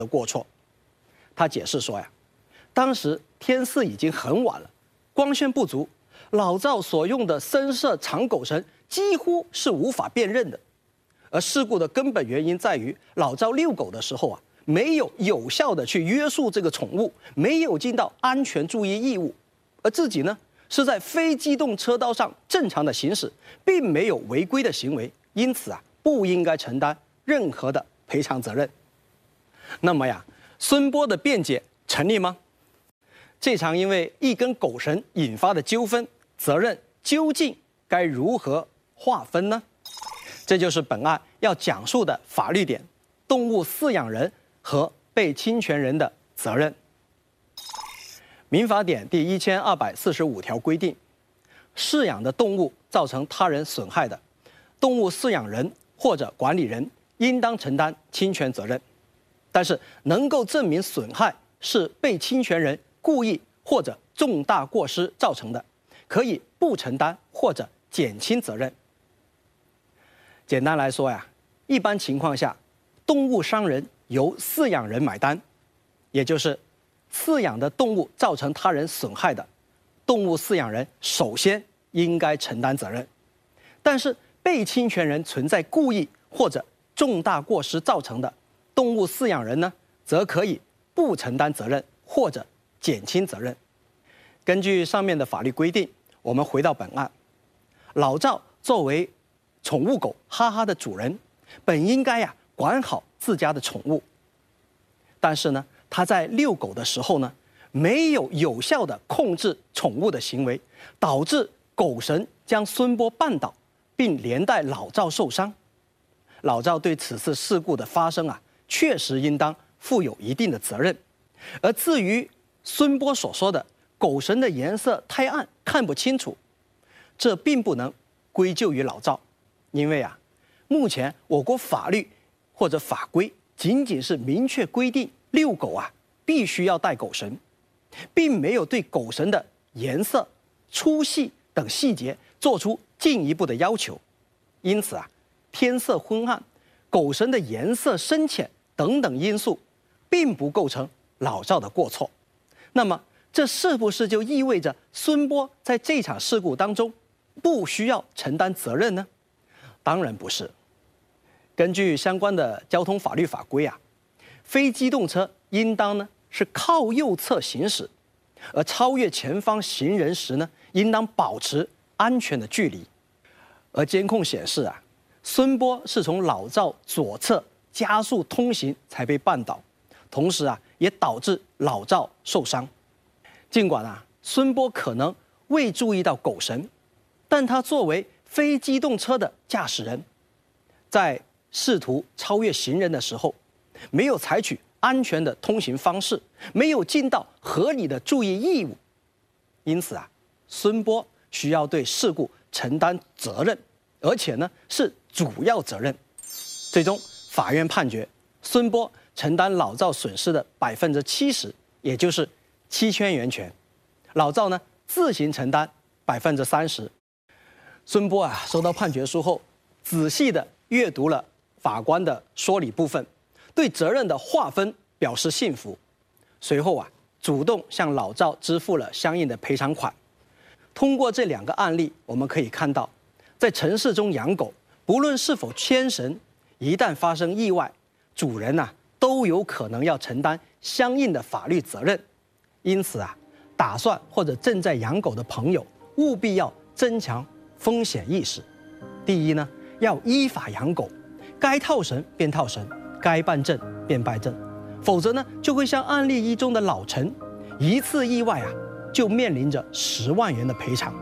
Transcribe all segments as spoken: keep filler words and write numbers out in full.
的过错。他解释说呀，当时天色已经很晚了，光线不足，老赵所用的深色长狗绳几乎是无法辨认的。而事故的根本原因在于老赵遛狗的时候啊，没有有效的去约束这个宠物，没有尽到安全注意义务，而自己呢是在非机动车道上正常的行驶，并没有违规的行为，因此啊不应该承担任何的赔偿责任。那么呀，孙波的辩解成立吗？这场因为一根狗绳引发的纠纷，责任究竟该如何划分呢？这就是本案要讲述的法律点：动物饲养人和被侵权人的责任。民法典第一千二百四十五条规定，饲养的动物造成他人损害的，动物饲养人或者管理人应当承担侵权责任。但是，能够证明损害是被侵权人故意或者重大过失造成的，可以不承担或者减轻责任。简单来说呀，一般情况下，动物伤人由饲养人买单，也就是饲养的动物造成他人损害的，动物饲养人首先应该承担责任。但是被侵权人存在故意或者重大过失造成的，动物饲养人呢，则可以不承担责任或者减轻责任。根据上面的法律规定，我们回到本案，老赵作为宠物狗哈哈的主人，本应该呀管好自家的宠物，但是呢，他在遛狗的时候呢，没有有效的控制宠物的行为，导致狗绳将孙波绊倒，并连带老赵受伤。老赵对此次事故的发生啊，确实应当负有一定的责任。而至于孙波所说的狗绳的颜色太暗看不清楚，这并不能归咎于老赵，因为啊，目前我国法律或者法规仅仅是明确规定遛狗啊必须要带狗绳，并没有对狗绳的颜色、粗细等细节做出进一步的要求。因此啊，天色昏暗、狗绳的颜色深浅等等因素，并不构成老赵的过错。那么，这是不是就意味着孙波在这场事故当中不需要承担责任呢？当然不是。根据相关的交通法律法规啊，非机动车应当呢是靠右侧行驶，而超越前方行人时呢，应当保持安全的距离。而监控显示啊，孙波是从老赵左侧加速通行才被绊倒，同时啊，也导致老赵受伤。尽管啊，孙波可能未注意到狗绳，但他作为非机动车的驾驶人，在试图超越行人的时候，没有采取安全的通行方式，没有尽到合理的注意义务，因此啊，孙波需要对事故承担责任，而且呢是主要责任。最终，法院判决孙波承担老赵损失的百分之七十，也就是七千元钱，老赵呢自行承担百分之三十。孙波啊，收到判决书后，仔细的阅读了法官的说理部分，对责任的划分表示信服。随后啊，主动向老赵支付了相应的赔偿款。通过这两个案例，我们可以看到，在城市中养狗，不论是否牵绳，一旦发生意外，主人呐、啊、都有可能要承担相应的法律责任。因此啊，打算或者正在养狗的朋友，务必要增强风险意识。第一呢，要依法养狗，该套绳便套绳，该办证便办证，否则呢，就会像案例一中的老陈，一次意外啊，就面临着十万元的赔偿。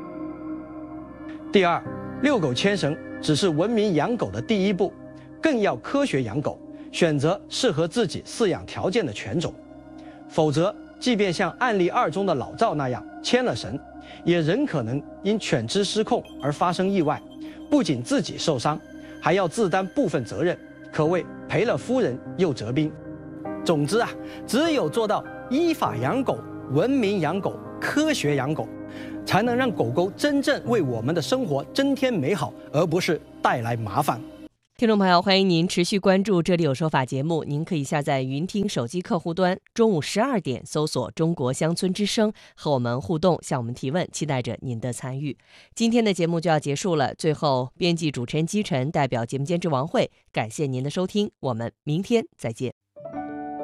第二，遛狗牵绳只是文明养狗的第一步，更要科学养狗，选择适合自己饲养条件的犬种，否则，即便像案例二中的老赵那样牵了绳，也仍可能因犬只失控而发生意外，不仅自己受伤，还要自担部分责任，可谓赔了夫人又折兵。总之啊，只有做到依法养狗、文明养狗、科学养狗，才能让狗狗真正为我们的生活增添美好，而不是带来麻烦。 听众朋友，欢迎您持续关注《这里有说法》节目。您可以下载云听手机客户端，中午十二点搜索“中国乡村之声”，和我们互动，向我们提问，期待着您的参与。今天的节目就要结束了，最后，编辑主持人姬晨代表节目监制王慧，感谢您的收听，我们明天再见。